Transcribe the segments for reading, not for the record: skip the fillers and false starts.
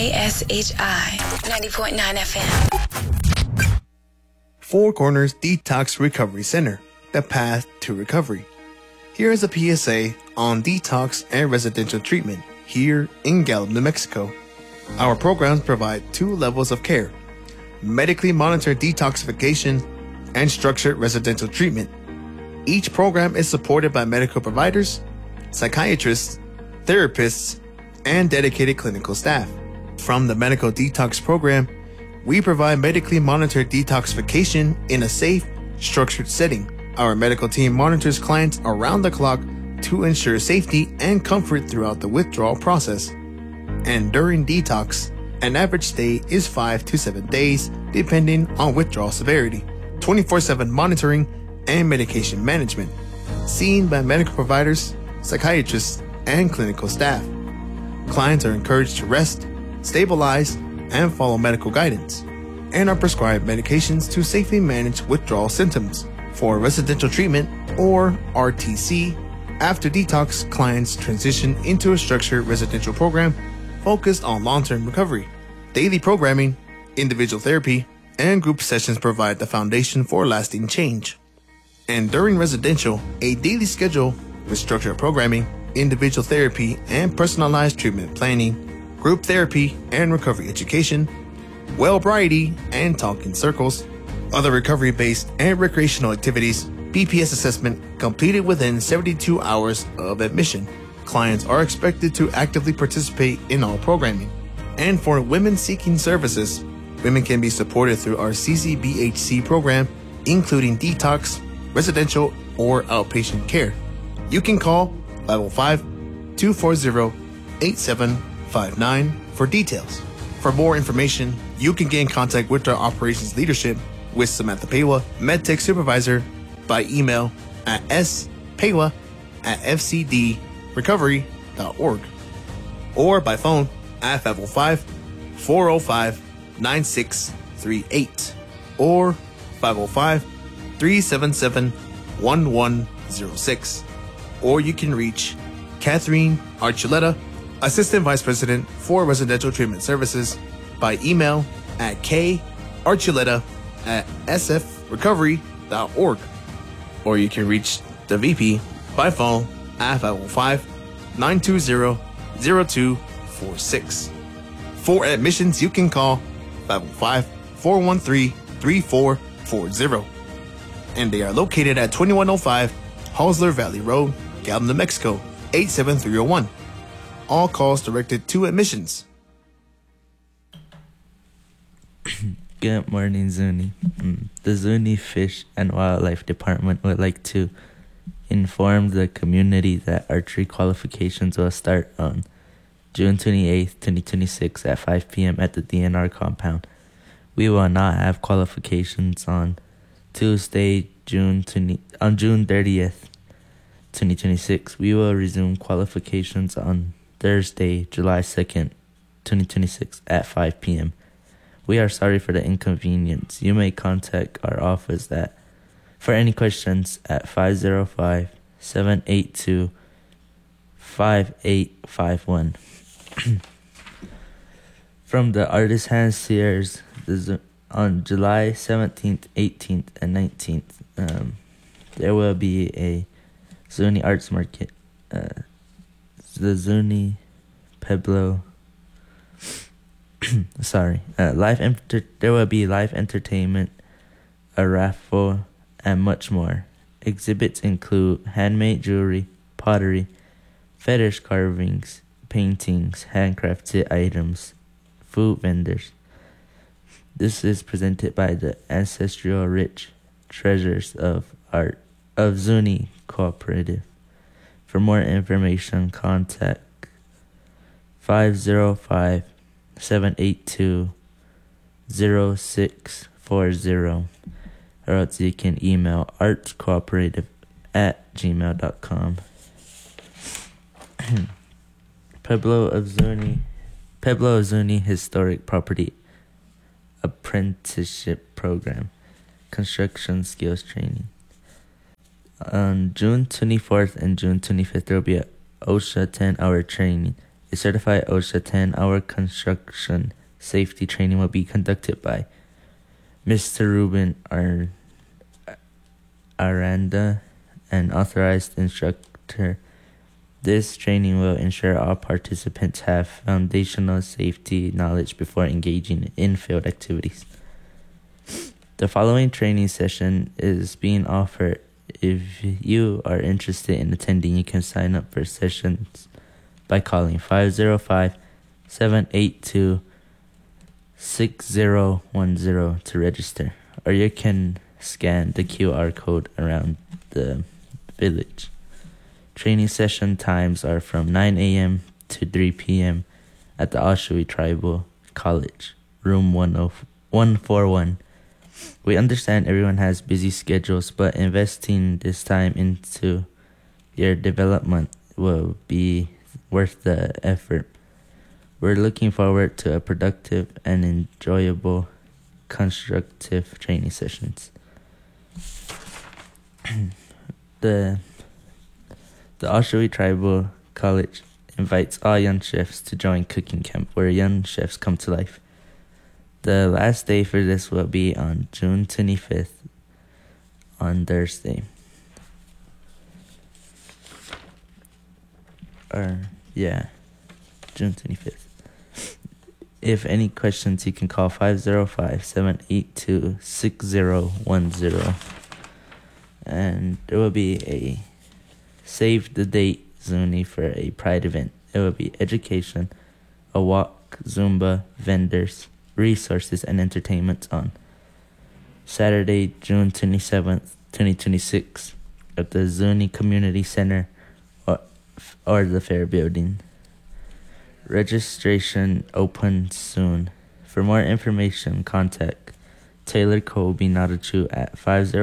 KSHI 90.9 FM. Four Corners Detox Recovery Center, the path to recovery. Here is a PSA on detox and residential treatment here in Gallup, New Mexico. Our programs provide two levels of care: medically monitored detoxification and structured residential treatment. Each program is supported by medical providers, psychiatrists, therapists, and dedicated clinical staff. From the medical detox program, we provide medically monitored detoxification in a safe, structured setting. Our medical team monitors clients around the clock to ensure safety and comfort throughout the withdrawal process. And during detox, an average stay is 5 to 7 days, depending on withdrawal severity. 24/7 monitoring and medication management, seen by medical providers, psychiatrists, and clinical staff. Clients are encouraged to rest, stabilize, and follow medical guidance, and are prescribed medications to safely manage withdrawal symptoms. For residential treatment, or RTC, after detox, clients transition into a structured residential program focused on long-term recovery. Daily programming, individual therapy, and group sessions provide the foundation for lasting change. And during residential, a daily schedule with structured programming, individual therapy and personalized treatment planning, group therapy and recovery education, well-variety and talking circles, other recovery-based and recreational activities, BPS assessment completed within 72 hours of admission. Clients are expected to actively participate in all programming. And for women seeking services, women can be supported through our CCBHC program, including detox, residential, or outpatient care. You can call 505-240-8759 for details. For more information, you can get in contact with our operations leadership with Samantha Paywa, MedTech Supervisor, by email at spaywa@fcdrecovery.org or by phone at 505-405-9638 or 505-377-1106. Or you can reach Catherine Archuleta, Assistant Vice President for Residential Treatment Services, by email at karchuleta@sfrecovery.org. Or you can reach the VP by phone at 505-920-0246. For admissions, you can call 505-413-3440. And they are located at 2105 Hosler Valley Road, Gallup, New Mexico, 87301. All calls directed to admissions. Good morning, Zuni. The Zuni Fish and Wildlife Department would like to inform the community that archery qualifications will start on June 28th, 2026 at 5 p.m. at the DNR compound. We will not have qualifications on Tuesday, June 30th, 2026. We will resume qualifications on Thursday, July 2nd, 2026 at 5 p.m. We are sorry for the inconvenience. You may contact our office for any questions at 505-782-5851. From the Artist Hands Sears, on July 17th, 18th, and 19th, there will be a Zuni Arts Market. The Zuni Pueblo. There will be live entertainment, a raffle, and much more. Exhibits include handmade jewelry, pottery, fetish carvings, paintings, handcrafted items, food vendors. This is presented by the Ancestral Rich Treasures of Art of Zuni Cooperative. For more information, contact 505-782-0640, or else you can email artscooperative@gmail.com. Pueblo of Zuni Historic Property Apprenticeship Program, Construction Skills Training. On June 24th and June 25th, there will be a OSHA 10-hour training A certified OSHA 10-hour construction safety training will be conducted by Mr. Ruben Aranda, an authorized instructor. This training will ensure all participants have foundational safety knowledge before engaging in field activities. The following training session is being offered. If you are interested in attending, you can sign up for sessions by calling 505-782-6010 to register, or you can scan the QR code around the village. Training session times are from 9 a.m. to 3 p.m. at the Oshawi Tribal College, room 141. We understand everyone has busy schedules, but investing this time into your development will be worth the effort. We're looking forward to a productive and enjoyable, constructive training sessions. The Oshawi Tribal College invites all young chefs to join cooking camp, where young chefs come to life. The last day for this will be on June 25th, on Thursday. June 25th. If any questions, you can call 505-782-6010. And there will be a save the date Zuni for a pride event. It will be education, a walk, Zumba, vendors, resources, and entertainment on Saturday, June 27th, 2026 at the Zuni Community Center or the Fair Building. Registration opens soon. For more information, contact Taylor Kobe Nadachu at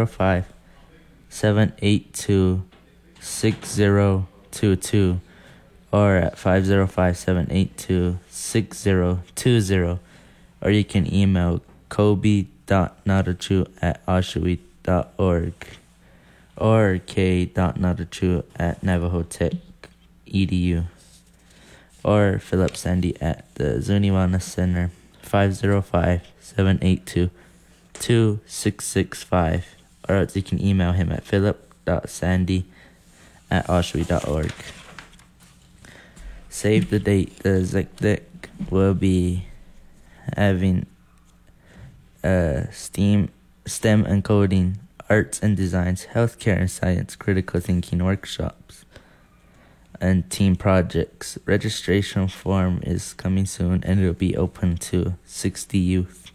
505-782-6022 or at 505-782-6020, or you can email kobe.nadachu@oshawi.org or k.nadachu@navajotech.edu, or Philip Sandy at the Zuni Wellness Center, 505-782-2665, or you can email him at philip.sandy@oshawi.org. Save the date. The Zekdek will be having STEM and coding, arts and designs, healthcare and science, critical thinking workshops, and team projects. Registration form is coming soon, and it will be open to 60 youth.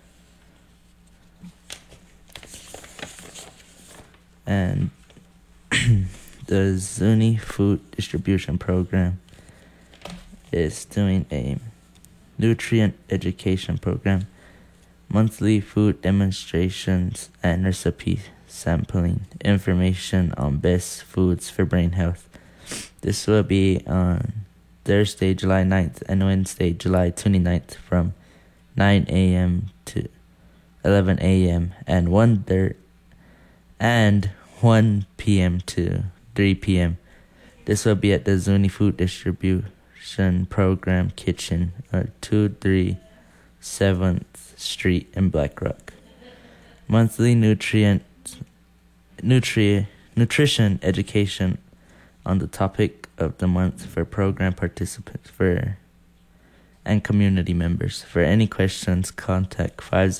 And the Zuni Food Distribution Program is doing a nutrient education program, monthly food demonstrations and recipe sampling, information on best foods for brain health. This will be on Thursday, July 9th and Wednesday, July 29th from 9 a.m. to 11 a.m. and 1 p.m. to 3 p.m. This will be at the Zuni Food Distribution Program Kitchen at 237th Street in Black Rock. Monthly nutrition education on the topic of the month for program participants and community members. For any questions, contact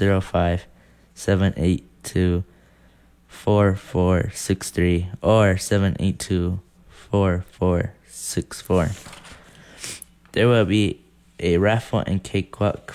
505-782-4463 or 782-4464. There will be a raffle and cakewalk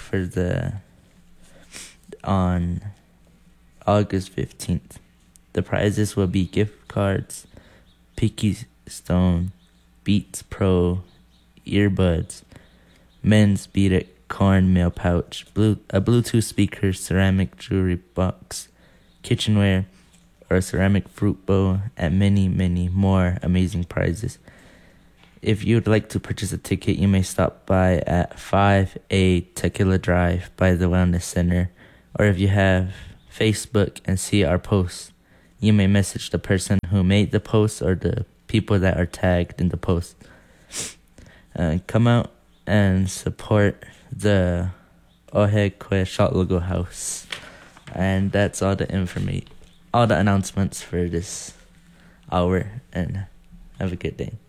on August 15th. The prizes will be gift cards, Picky Stone, Beats Pro, earbuds, men's beat it, cornmeal pouch, a Bluetooth speaker, ceramic jewelry box, kitchenware, or a ceramic fruit bowl, and many, many more amazing prizes. If you'd like to purchase a ticket, you may stop by at 5A Tequila Drive by the Wellness Center, or if you have Facebook and see our posts, you may message the person who made the post or the people that are tagged in the post. come out and support the Ohekwe Shot Logo House. And that's all the announcements for this hour, and have a good day.